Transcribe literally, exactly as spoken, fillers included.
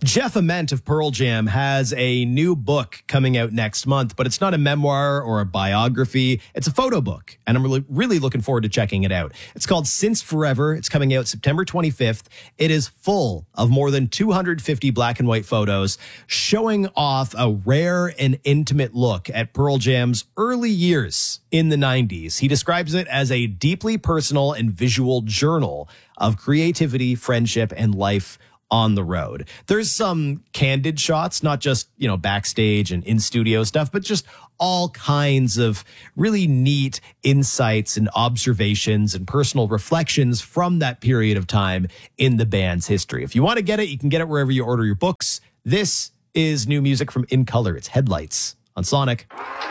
Jeff Ament of Pearl Jam has a new book coming out next month, but it's not a memoir or a biography. It's a photo book, and I'm really, really looking forward to checking it out. It's called Since Forever. It's coming out September twenty-fifth. It is full of more than two hundred fifty black and white photos showing off a rare and intimate look at Pearl Jam's early years in the nineties. He describes it as a deeply personal and visual journal of creativity, friendship, and life on the road. There's some candid shots, not just, you know, backstage and in studio stuff, but just all kinds of really neat insights and observations and personal reflections from that period of time in the band's history. If you want to get it, you can get it wherever you order your books. This is new music from In Color. It's Headlights on Sonic.